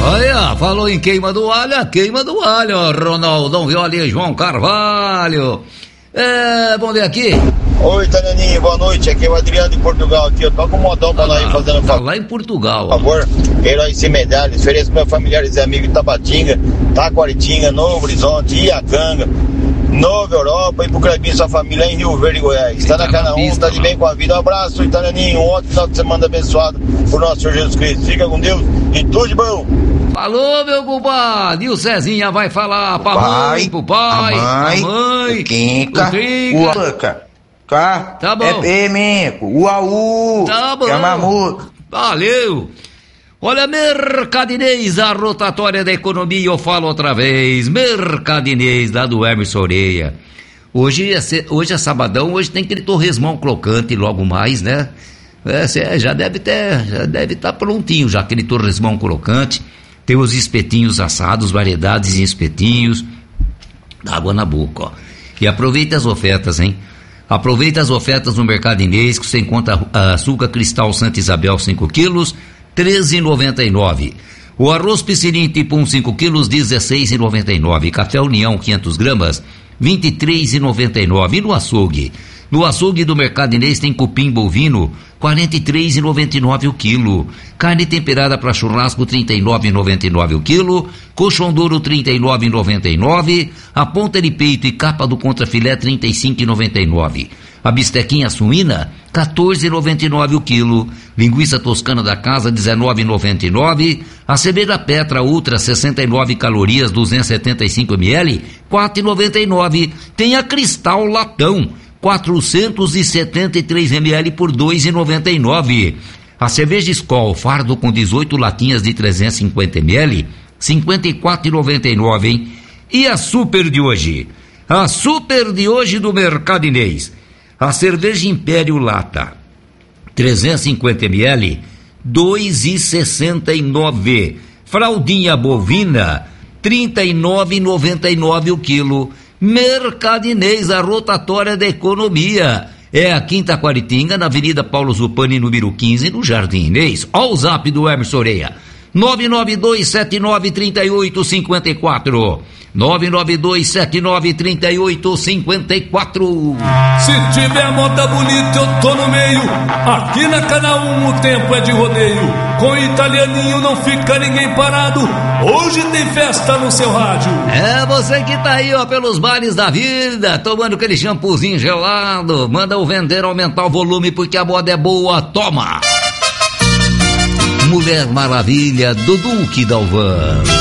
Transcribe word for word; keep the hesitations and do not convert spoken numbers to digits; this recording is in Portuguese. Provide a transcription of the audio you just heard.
Olha, falou em queima do alho, queima do alho, Ronaldão Viola e João Carvalho. É, vamos ver aqui. Oi, Italianinho, boa noite. Aqui é o Adriano de Portugal. Aqui, eu tô com um modão pra nós ir fazendo tá lá em Portugal. Por favor, Heróis Sem Medalhas. Ofereço para meus familiares e amigos de Tabatinga, Taquaritinga, Novo Horizonte, Iacanga, Nova Europa e pro Clebinho e sua família em Rio Verde, Goiás. Tá na Cana um, tá de bem com a vida. Um abraço, Italianinho. Um ótimo final de semana abençoado por nosso Senhor Jesus Cristo. Fica com Deus e tudo de bom. Falou, meu compadre. E o Cezinha vai falar pra pai, mãe, pro pai, a mãe, a mãe, o Quinca, o Trinca. o Aca, cá, tá bom. É, é Menco, o Aú, tá bom. É a Mamuca. Valeu. Olha, Mercadinês, a rotatória da economia, eu falo outra vez. Mercadinês, lá do Emerson Oreia. Hoje é, hoje é sabadão, hoje tem aquele torresmão crocante logo mais, né? É, já deve ter, já deve estar tá prontinho já aquele torresmão crocante. Tem os espetinhos assados, variedades em espetinhos. Dá água na boca, ó. E aproveita as ofertas, hein? Aproveita as ofertas no Mercadinês, que você encontra açúcar cristal Santa Isabel cinco quilos, treze reais e noventa e nove centavos. O arroz piscinim tipo um cinco quilos, dezesseis reais e noventa e nove centavos. Café União quinhentas gramas, vinte e três reais e noventa e nove centavos. E no açougue? No açougue do Mercadinês tem cupim bovino, quarenta e três reais e noventa e nove centavos o quilo. Carne temperada para churrasco, trinta e nove reais e noventa e nove centavos o quilo. Colchão duro, trinta e nove reais e noventa e nove centavos. A ponta de peito e capa do contrafilé, trinta e cinco reais e noventa e nove centavos. A bistequinha suína, quatorze reais e noventa e nove centavos o quilo. Linguiça toscana da casa, dezenove reais e noventa e nove centavos. A cerveja Petra Ultra, sessenta e nove calorias, duzentos e setenta e cinco mililitros, quatro reais e noventa e nove centavos. Tem a Cristal Latão, quatrocentos e setenta e três mililitros por dois reais e noventa e nove centavos. A cerveja Skol, fardo com dezoito latinhas de trezentos e cinquenta mililitros, cinquenta e quatro reais e noventa e nove centavos, hein? E a super de hoje? A super de hoje do Mercadinês. A cerveja Império Lata, trezentos e cinquenta mililitros, dois reais e sessenta e nove centavos. Fraldinha bovina, trinta e nove reais e noventa e nove centavos o quilo. Mercadinês, a rotatória da economia. É a Quinta Quaritinga, na Avenida Paulo Zupani, número quinze, no Jardim Inês. Ó o zap do Emerson Oreia, nove nove dois sete nove três oito cinco quatro. nove nove dois sete nove três oito cinco quatro. Se tiver moda bonita, eu tô no meio. Aqui na Cana um o tempo é de rodeio. Com Italianinho não fica ninguém parado. Hoje tem festa no seu rádio. É você que tá aí, ó, pelos bares da vida, tomando aquele shampoozinho gelado. Manda o vender aumentar o volume, porque a moda é boa. Toma! Mulher Maravilha, do Duque Dalvan.